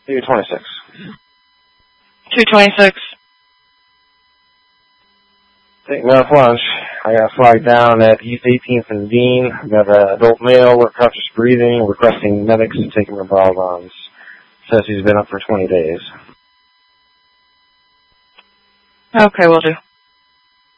226. 226. Taking off lunch. I got a flag down at East 18th and Dean. I've got an adult male with conscious breathing, requesting medics to take him to Baldwin's. Says he's been up for 20 days. Okay, will do.